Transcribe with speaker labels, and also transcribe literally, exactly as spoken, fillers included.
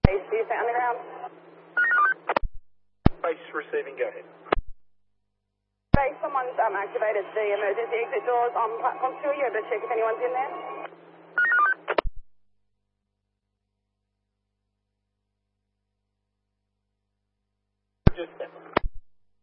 Speaker 1: Base, do you stay on the ground?
Speaker 2: Base receiving, go ahead.
Speaker 1: Base, someone's um, activated the emergency exit doors on platform two. You able to check if anyone's in there?
Speaker 2: Just